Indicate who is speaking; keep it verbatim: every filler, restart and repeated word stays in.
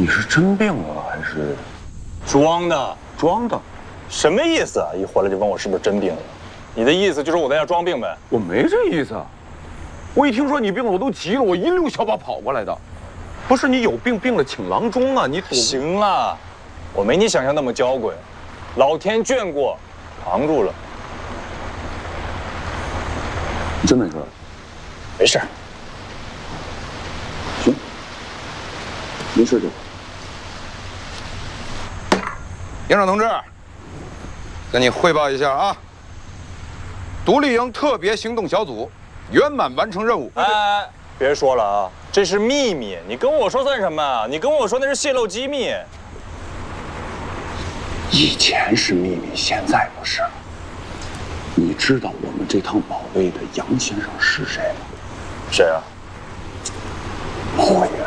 Speaker 1: 你是真病了还是
Speaker 2: 装的？
Speaker 1: 装的？
Speaker 2: 什么意思啊？一回来就问我是不是真病了？你的意思就是我在这装病呗？
Speaker 1: 我没这意思。我一听说你病了，我都急了，我一溜小跑跑过来的。不是你有病病了请郎中啊！你躲
Speaker 2: 行了，我没你想象那么娇贵，老天眷顾，扛住了。
Speaker 1: 你真没事？
Speaker 2: 没事。
Speaker 1: 行，没事就好。
Speaker 3: 营长同志，跟你汇报一下啊，独立营特别行动小组圆满完成任务。
Speaker 2: 哎，别说了啊，这是秘密，你跟我说算什么啊？你跟我说那是泄露机密。
Speaker 1: 以前是秘密，现在不是了。你知道我们这趟保卫的杨先生是谁吗？
Speaker 2: 谁啊？
Speaker 1: 莫言。